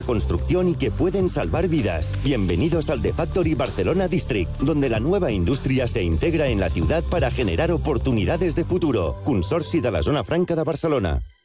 construcción y que pueden salvar vidas. Bienvenidos al The Factory Barcelona District, donde la nueva indústria se integra en la ciutat para generar oportunidades de futuro. Consorci de la Zona Franca de Barcelona.